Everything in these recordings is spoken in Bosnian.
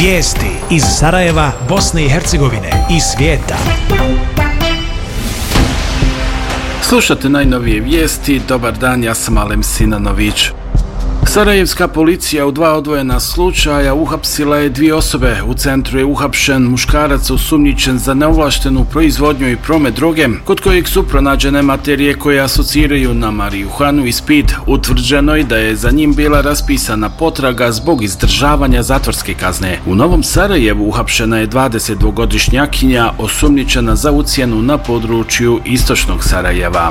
Vijesti iz Sarajeva, Bosne i Hercegovine i svijeta. Slušate najnovije vijesti. Dobar dan, ja sam Alem Sinanović. Sarajevska policija u 2 odvojena slučaja uhapsila je 2 osobe. U centru je uhapšen muškarac osumnjičen za neovlaštenu proizvodnju i promet droge, kod kojeg su pronađene materije koje asociraju na marihuanu i speed. Utvrđeno je da je za njim bila raspisana potraga zbog izdržavanja zatvorske kazne. U Novom Sarajevu uhapšena je 22-godišnjakinja osumnjičena za ucjenu na području istočnog Sarajeva.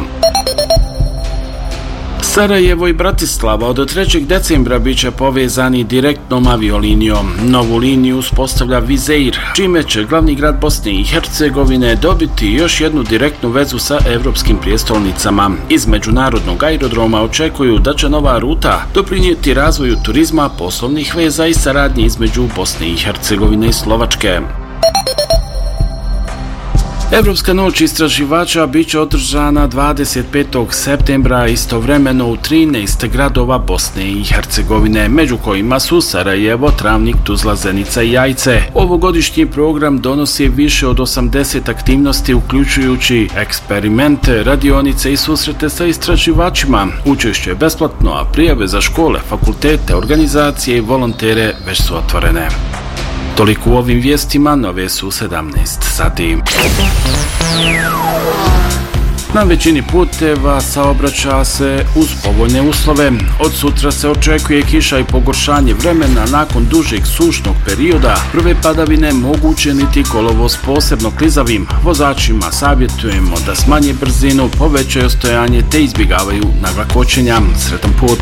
Sarajevo i Bratislava od 3. decembra bit će povezani direktnom aviolinijom. Novu liniju uspostavlja Wizz Air, čime će glavni grad Bosne i Hercegovine dobiti još jednu direktnu vezu sa evropskim prijestolnicama. Iz međunarodnog aerodroma očekuju da će nova ruta doprinijeti razvoju turizma, poslovnih veza i saradnje između Bosne i Hercegovine i Slovačke. Evropska noć istraživača bit će održana 25. septembra istovremeno u 13 gradova Bosne i Hercegovine, među kojima su Sarajevo, Travnik, Tuzla, Zenica i Jajce. Ovogodišnji program donosi više od 80 aktivnosti, uključujući eksperimente, radionice i susrete sa istraživačima. Učešće je besplatno, a prijave za škole, fakultete, organizacije i volontere već su otvorene. Toliko u ovim vijestima, nove su 17 sati. Na većini puteva saobraća se uz povoljne uslove. Od sutra se očekuje kiša i pogoršanje vremena nakon dužeg sušnog perioda. Prve padavine mogu učiniti kolovoz posebno klizavim. Vozačima savjetujemo da smanje brzinu, povećaju ostojanje te izbjegavaju nagla kočenja. Sretan put!